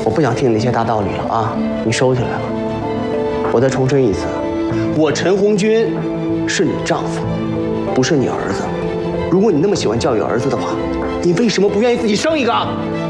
我不想听你那些大道理了啊，你收起来了。我再重申一次，我陈红军是你丈夫，不是你儿子。如果你那么喜欢教育儿子的话，你为什么不愿意自己生一个？